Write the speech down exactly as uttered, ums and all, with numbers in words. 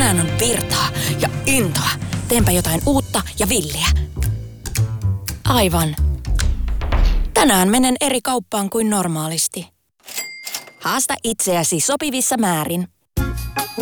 Tänään on virtaa ja intoa. Teenpä jotain uutta ja villiä. Aivan. Tänään menen eri kauppaan kuin normaalisti. Haasta itseäsi sopivissa määrin.